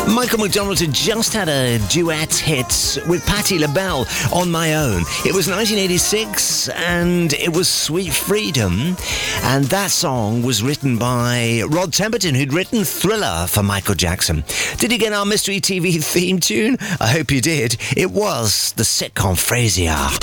Michael McDonald had just had a duet hit with Patti LaBelle, On My Own. It was 1986 and it was Sweet Freedom. And that song was written by Rod Temperton, who'd written Thriller for Michael Jackson. Did you get our Mystery TV theme tune? I hope you did. It was the sitcom Frasier.